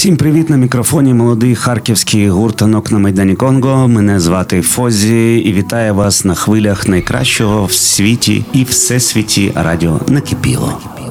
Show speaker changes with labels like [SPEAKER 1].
[SPEAKER 1] Усім привіт, на мікрофоні молодий харківський гурт «Танок на Майдані Конго». Мене звати Фозі і вітаю вас на хвилях найкращого в світі і всесвіті радіо «Накипіло».